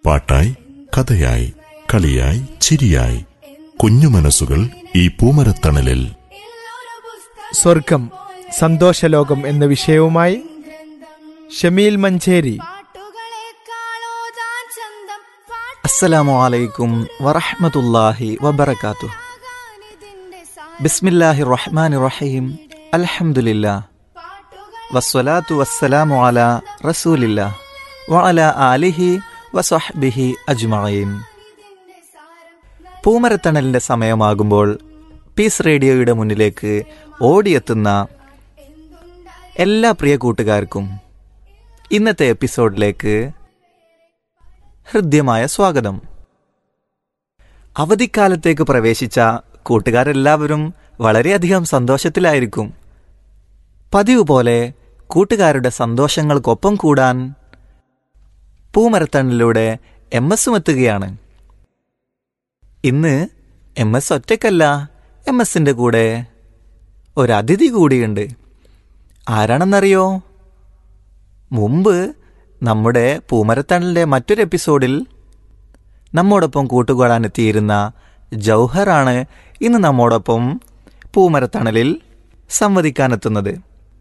പാട്ടായി, കഥയായി, കളിയായി, ചിരിയായി കുഞ്ഞു മനസ്സുകൾ ഈ പൂമരത്തണലിൽ. സ്വർഗം സന്തോഷലോകം എന്ന വിഷയവുമായി ഷമീൽ മഞ്ചേരി. അസ്സലാമു അലൈക്കും വറഹ്മത്തുള്ളാഹി വബറകാതുഹു. ബിസ്മില്ലാഹിർ റഹ്മാനിർ റഹീം. അൽഹംദുലില്ലാഹ് വസ്സലാത്തു വസ്സലാമു അലാ റസൂലില്ലാഹ് വഅലാ ആലിഹി വസഹ്ബിഹി അജ്മഈൻ. പൂമരത്തണലിന്റെ സമയമാകുമ്പോൾ പീസ് റേഡിയോയുടെ മുന്നിലേക്ക് ഓടിയെത്തുന്ന എല്ലാ പ്രിയ കൂട്ടുകാർക്കും ഇന്നത്തെ എപ്പിസോഡിലേക്ക് ഹൃദ്യമായ സ്വാഗതം. അവധിക്കാലത്തേക്ക് പ്രവേശിച്ച കൂട്ടുകാരെല്ലാവരും വളരെയധികം സന്തോഷത്തിലായിരിക്കും. പതിവ് പോലെ കൂട്ടുകാരുടെ സന്തോഷങ്ങൾക്കൊപ്പം കൂടാൻ പൂമരത്തണലിലൂടെ MS എത്തുകയാണ്. ഇന്ന് MS ഒറ്റയ്ക്കല്ല, MSന്റെ കൂടെ ഒരതിഥി കൂടിയുണ്ട്. ആരാണെന്നറിയോ? മുമ്പ് നമ്മുടെ പൂമരത്തണലിന്റെ മറ്റൊരു എപ്പിസോഡിൽ നമ്മോടൊപ്പം കൂട്ടുകൂടാനെത്തിയിരുന്ന ജൗഹറാണ് ഇന്ന് നമ്മോടൊപ്പം പൂമരത്തണലിൽ സംവദിക്കാനെത്തുന്നത്.